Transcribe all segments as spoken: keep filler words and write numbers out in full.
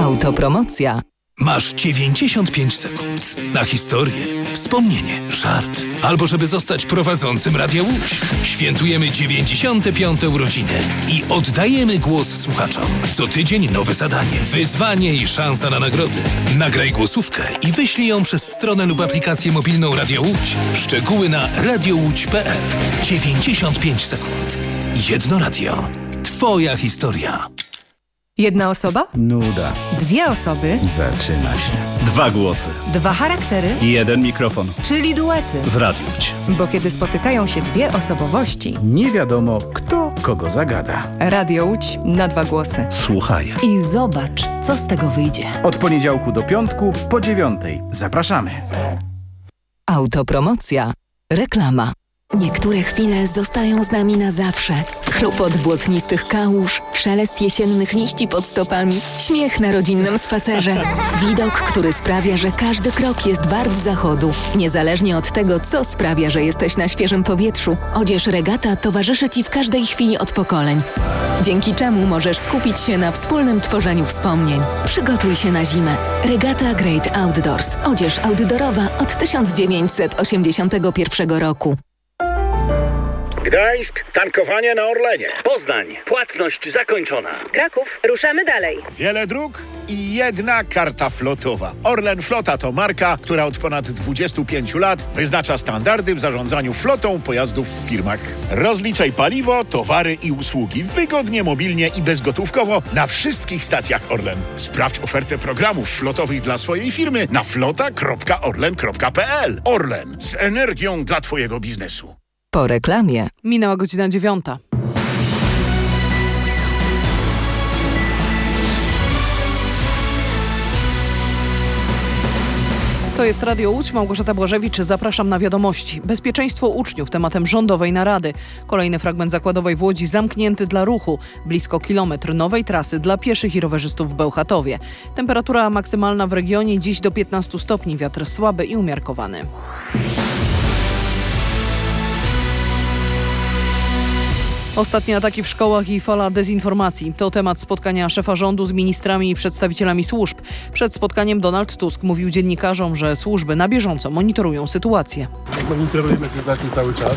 Autopromocja. Masz dziewięćdziesiąt pięć sekund na historię, wspomnienie, żart, albo żeby zostać prowadzącym Radia Łódź. Świętujemy dziewięćdziesiąte piąte urodziny i oddajemy głos słuchaczom. Co tydzień nowe zadanie, wyzwanie i szansa na nagrody. Nagraj głosówkę i wyślij ją przez stronę lub aplikację mobilną Radia Łódź. Szczegóły na radiowódź kropka pe el. dziewięćdziesiąt pięć sekund. Jedno radio. Twoja historia. Jedna osoba? Nuda. Dwie osoby? Zaczyna się. Dwa głosy. Dwa charaktery? Jeden mikrofon. Czyli duety. W Radiu Łódź. Bo kiedy spotykają się dwie osobowości, nie wiadomo, kto kogo zagada. Radio Łódź na dwa głosy. Słuchaj. I zobacz, co z tego wyjdzie. Od poniedziałku do piątku po dziewiątej. Zapraszamy. Autopromocja. Reklama. Niektóre chwile zostają z nami na zawsze. Chlupot błotnistych kałuż, szelest jesiennych liści pod stopami, śmiech na rodzinnym spacerze. Widok, który sprawia, że każdy krok jest wart zachodu. Niezależnie od tego, co sprawia, że jesteś na świeżym powietrzu, odzież Regata towarzyszy Ci w każdej chwili od pokoleń. Dzięki czemu możesz skupić się na wspólnym tworzeniu wspomnień. Przygotuj się na zimę. Regata Great Outdoors. Odzież outdoorowa od tysiąc dziewięćset osiemdziesiątego pierwszego roku. Gdańsk, tankowanie na Orlenie. Poznań, płatność zakończona. Kraków, ruszamy dalej. Wiele dróg i jedna karta flotowa. Orlen Flota to marka, która od ponad dwudziestu pięciu lat wyznacza standardy w zarządzaniu flotą pojazdów w firmach. Rozliczaj paliwo, towary i usługi wygodnie, mobilnie i bezgotówkowo na wszystkich stacjach Orlen. Sprawdź ofertę programów flotowych dla swojej firmy na flota kropka orlen kropka pe el. Orlen, z energią dla Twojego biznesu. Po reklamie. Minęła godzina dziewiąta. To jest Radio Łódź, Małgorzata Błażewicz. Zapraszam na wiadomości. Bezpieczeństwo uczniów tematem rządowej narady. Kolejny fragment zakładowej w Łodzi zamknięty dla ruchu. Blisko kilometr nowej trasy dla pieszych i rowerzystów w Bełchatowie. Temperatura maksymalna w regionie dziś do piętnastu stopni. Wiatr słaby i umiarkowany. Ostatnie ataki w szkołach i fala dezinformacji. To temat spotkania szefa rządu z ministrami i przedstawicielami służb. Przed spotkaniem Donald Tusk mówił dziennikarzom, że służby na bieżąco monitorują sytuację. Monitorujemy sytuację cały czas.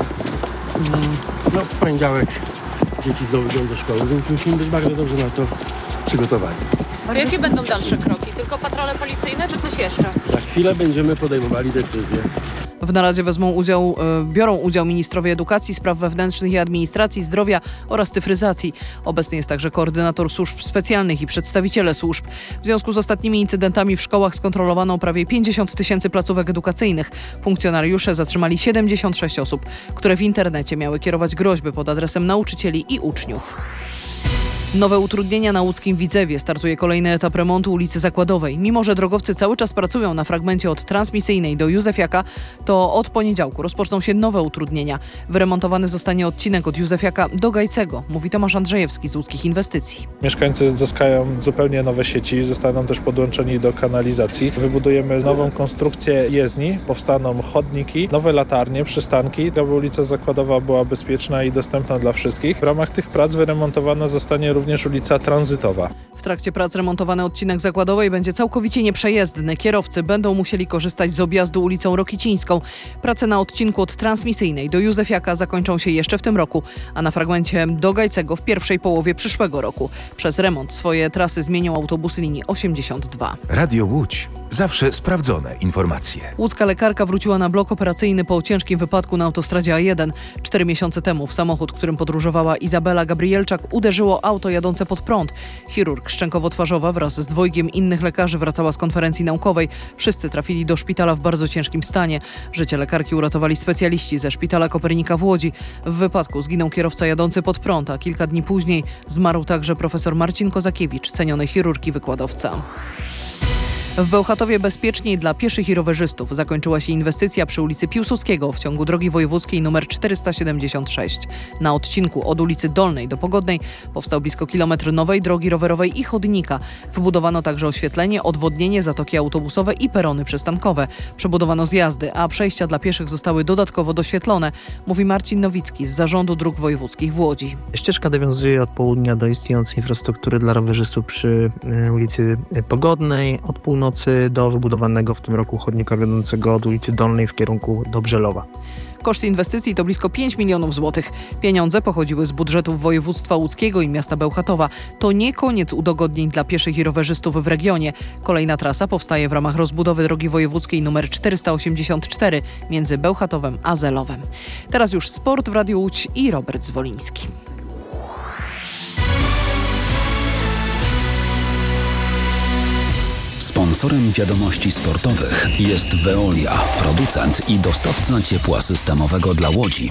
No, w poniedziałek dzieci znowu idą do szkoły, więc musimy być bardzo dobrze na to przygotowani. A jakie będą dalsze kroki? Tylko patrole policyjne czy coś jeszcze? Za chwilę będziemy podejmowali decyzje. W naradzie wezmą udział, e, biorą udział ministrowie edukacji, spraw wewnętrznych i administracji, zdrowia oraz cyfryzacji. Obecny jest także koordynator służb specjalnych i przedstawiciele służb. W związku z ostatnimi incydentami w szkołach skontrolowano prawie pięćdziesiąt tysięcy placówek edukacyjnych. Funkcjonariusze zatrzymali siedemdziesiąt sześć osób, które w internecie miały kierować groźby pod adresem nauczycieli i uczniów. Nowe utrudnienia na łódzkim Widzewie. Startuje kolejny etap remontu ulicy Zakładowej. Mimo że drogowcy cały czas pracują na fragmencie od Transmisyjnej do Józefiaka, to od poniedziałku rozpoczną się nowe utrudnienia. Wyremontowany zostanie odcinek od Józefiaka do Gajcego, mówi Tomasz Andrzejewski z Łódzkich Inwestycji. Mieszkańcy zyskają zupełnie nowe sieci, zostaną też podłączeni do kanalizacji. Wybudujemy nową konstrukcję jezdni, powstaną chodniki, nowe latarnie, przystanki, aby ulica Zakładowa była bezpieczna i dostępna dla wszystkich. W ramach tych prac wyremontowana zostanie również również ulica Tranzytowa. W trakcie prac remontowany odcinek Zakładowej będzie całkowicie nieprzejezdny. Kierowcy będą musieli korzystać z objazdu ulicą Rokicińską. Prace na odcinku od Transmisyjnej do Józefiaka zakończą się jeszcze w tym roku, a na fragmencie do Gajcego w pierwszej połowie przyszłego roku. Przez remont swoje trasy zmienią autobusy linii osiemdziesiąt dwa. Radio Łódź. Zawsze sprawdzone informacje. Łódzka lekarka wróciła na blok operacyjny po ciężkim wypadku na autostradzie A jeden. Cztery miesiące temu w samochód, którym podróżowała Izabela Gabrielczak, uderzyło auto jadące pod prąd. Chirurg szczękowo-twarzowa wraz z dwojgiem innych lekarzy wracała z konferencji naukowej. Wszyscy trafili do szpitala w bardzo ciężkim stanie. Życie lekarki uratowali specjaliści ze Szpitala Kopernika w Łodzi. W wypadku zginął kierowca jadący pod prąd, a kilka dni później zmarł także profesor Marcin Kozakiewicz, ceniony chirurg i wykładowca. W Bełchatowie bezpieczniej dla pieszych i rowerzystów. Zakończyła się inwestycja przy ulicy Piłsudskiego w ciągu drogi wojewódzkiej nr czterysta siedemdziesiąt sześć. Na odcinku od ulicy Dolnej do Pogodnej powstał blisko kilometr nowej drogi rowerowej i chodnika. Wybudowano także oświetlenie, odwodnienie, zatoki autobusowe i perony przystankowe. Przebudowano zjazdy, a przejścia dla pieszych zostały dodatkowo doświetlone, mówi Marcin Nowicki z Zarządu Dróg Wojewódzkich w Łodzi. Ścieżka nawiązuje od południa do istniejącej infrastruktury dla rowerzystów przy ulicy Pogodnej, od północy do wybudowanego w tym roku chodnika wiodącego od ulicy Dolnej w kierunku Dobrzelowa. Koszt inwestycji to blisko pięć milionów złotych. Pieniądze pochodziły z budżetów województwa łódzkiego i miasta Bełchatowa. To nie koniec udogodnień dla pieszych i rowerzystów w regionie. Kolejna trasa powstaje w ramach rozbudowy drogi wojewódzkiej nr czterysta osiemdziesiąt cztery między Bełchatowem a Zelowem. Teraz już sport w Radiu Łódź i Robert Zwoliński. Sponsorem wiadomości sportowych jest Veolia, producent i dostawca ciepła systemowego dla Łodzi.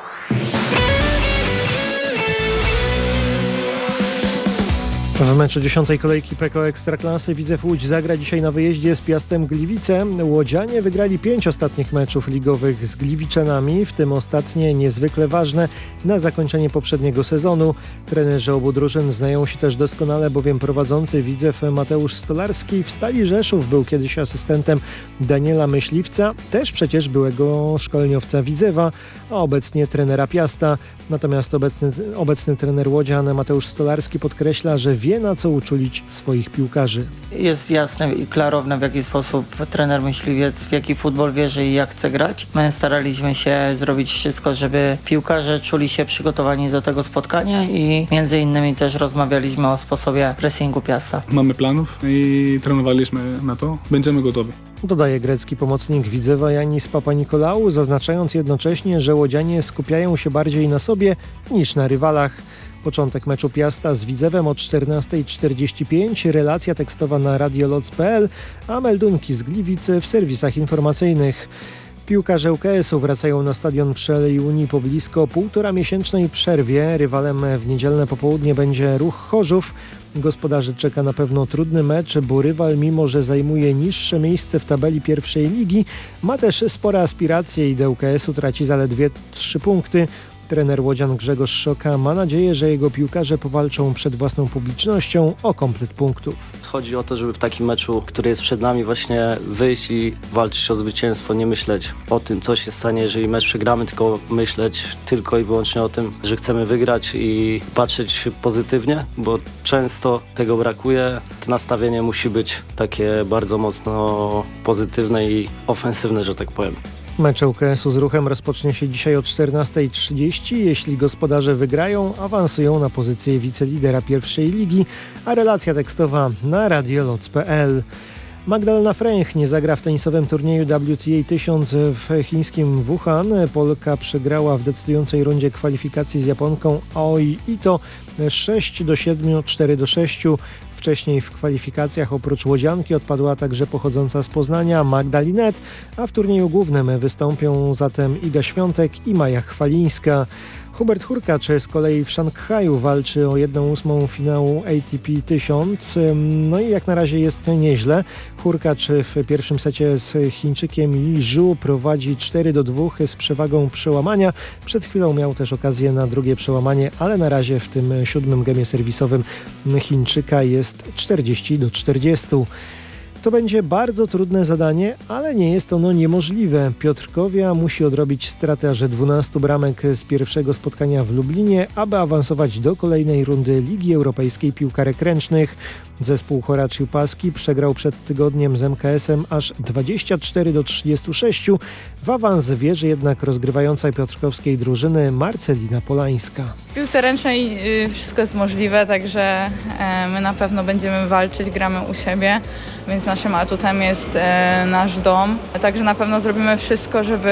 W meczu dziesiątej kolejki P K O Ekstraklasy Widzew Łódź zagra dzisiaj na wyjeździe z Piastem Gliwice. Łodzianie wygrali pięć ostatnich meczów ligowych z Gliwiczanami, w tym ostatnie niezwykle ważne na zakończenie poprzedniego sezonu. Trenerzy obu drużyn znają się też doskonale, bowiem prowadzący Widzew Mateusz Stolarski w Stali Rzeszów był kiedyś asystentem Daniela Myśliwca, też przecież byłego szkoleniowca Widzewa, a obecnie trenera Piasta. Natomiast obecny, obecny trener łodzian Mateusz Stolarski podkreśla, że wie, na co uczulić swoich piłkarzy. Jest jasne i klarowne, w jaki sposób trener Myśliwiec, w jaki futbol wierzy i jak chce grać. My staraliśmy się zrobić wszystko, żeby piłkarze czuli się przygotowani do tego spotkania i między innymi też rozmawialiśmy o sposobie pressingu Piasta. Mamy planów i trenowaliśmy na to. Będziemy gotowi. Dodaje grecki pomocnik Widzewa Janis Papanikolaou, zaznaczając jednocześnie, że łodzianie skupiają się bardziej na sobie niż na rywalach. Początek meczu Piasta z Widzewem o czternasta czterdzieści pięć, relacja tekstowa na radioloc kropka p l, a meldunki z Gliwicy w serwisach informacyjnych. Piłkarze U K S-u wracają na stadion przy Alei Unii po blisko półtora miesięcznej przerwie. Rywalem w niedzielne popołudnie będzie Ruch Chorzów. Gospodarzy czeka na pewno trudny mecz, bo rywal, mimo że zajmuje niższe miejsce w tabeli pierwszej ligi, ma też spore aspiracje i do U K S-u traci zaledwie trzy punkty. Trener łodzian Grzegorz Szoka ma nadzieję, że jego piłkarze powalczą przed własną publicznością o komplet punktów. Chodzi o to, żeby w takim meczu, który jest przed nami, właśnie wyjść i walczyć o zwycięstwo, nie myśleć o tym, co się stanie, jeżeli mecz przegramy, tylko myśleć tylko i wyłącznie o tym, że chcemy wygrać i patrzeć pozytywnie, bo często tego brakuje. To nastawienie musi być takie bardzo mocno pozytywne i ofensywne, że tak powiem. Mecz U K S-u z Ruchem rozpocznie się dzisiaj o czternasta trzydzieści. Jeśli gospodarze wygrają, awansują na pozycję wicelidera pierwszej ligi, a relacja tekstowa na radioloc kropka p l. Magdalena Fręch nie zagra w tenisowym turnieju W T A tysiąc w chińskim Wuhan. Polka przegrała w decydującej rundzie kwalifikacji z Japonką Aoi Ito sześć do siedmiu, cztery do sześciu. Wcześniej w kwalifikacjach oprócz łodzianki odpadła także pochodząca z Poznania Magda Linet, a w turnieju głównym wystąpią zatem Iga Świątek i Maja Chwalińska. Hubert Hurkacz z kolei w Szanghaju walczy o jedną ósmą finału A T P tysiąc. No i jak na razie jest nieźle. Hurkacz w pierwszym secie z Chińczykiem Li Zhu prowadzi cztery do dwóch z przewagą przełamania. Przed chwilą miał też okazję na drugie przełamanie, ale na razie w tym siódmym gemie serwisowym Chińczyka jest czterdzieści do czterdziestu. To będzie bardzo trudne zadanie, ale nie jest ono niemożliwe. Piotrkowia musi odrobić stratę aż dwunastu bramek z pierwszego spotkania w Lublinie, aby awansować do kolejnej rundy Ligi Europejskiej Piłkarek Ręcznych. Zespół Horaciu Paski przegrał przed tygodniem z M K S-em aż dwadzieścia cztery do trzydziestu sześciu. W awans wierzy jednak rozgrywająca piotrkowskiej drużyny Marcelina Polańska. W piłce ręcznej wszystko jest możliwe, także my na pewno będziemy walczyć, gramy u siebie, więc naszym atutem jest nasz dom. Także na pewno zrobimy wszystko, żeby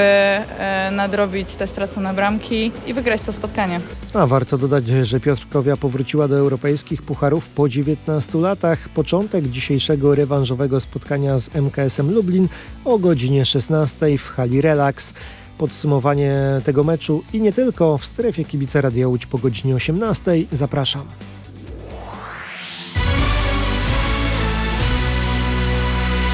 nadrobić te stracone bramki i wygrać to spotkanie. A warto dodać, że Piotrkowia powróciła do europejskich pucharów po dziewiętnastu latach. Początek dzisiejszego rewanżowego spotkania z M K S-em Lublin o godzinie szesnastej w hali Relax. Podsumowanie tego meczu i nie tylko w strefie kibica Radia Łódź po godzinie osiemnastej. Zapraszam.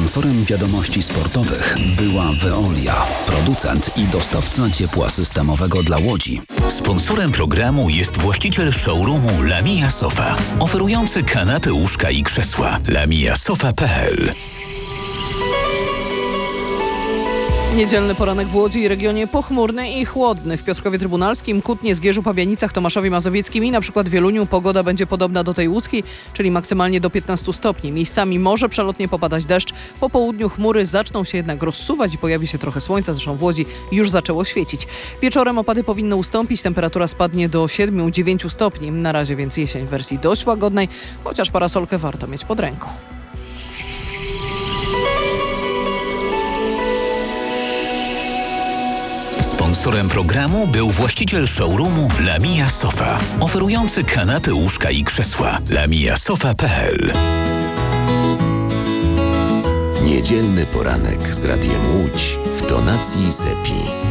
Sponsorem wiadomości sportowych była Veolia, producent i dostawca ciepła systemowego dla Łodzi. Sponsorem programu jest właściciel showroomu Lamia Sofa, oferujący kanapy, łóżka i krzesła. lamia sofa kropka p l. Niedzielny poranek w Łodzi i regionie pochmurny i chłodny. W Piotrkowie Trybunalskim, Kutnie, Zgierzu, Pabianicach, Tomaszowie Mazowieckim i na przykład Wieluniu pogoda będzie podobna do tej łódzkiej, czyli maksymalnie do piętnastu stopni. Miejscami może przelotnie popadać deszcz. Po południu chmury zaczną się jednak rozsuwać i pojawi się trochę słońca. Zresztą w Łodzi już zaczęło świecić. Wieczorem opady powinny ustąpić. Temperatura spadnie do siedmiu do dziewięciu stopni. Na razie więc jesień w wersji dość łagodnej, chociaż parasolkę warto mieć pod ręką. Sponsorem programu był właściciel showroomu Lamia Sofa, oferujący kanapy, łóżka i krzesła. lamia sofa kropka p l. Niedzielny poranek z Radiem Łódź w tonacji Sepi.